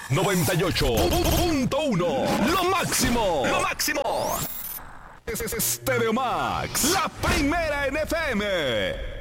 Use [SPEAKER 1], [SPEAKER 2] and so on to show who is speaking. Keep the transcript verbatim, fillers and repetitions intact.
[SPEAKER 1] noventa y ocho punto uno. Lo máximo. Lo máximo. Es Stereo Max, la primera en F M.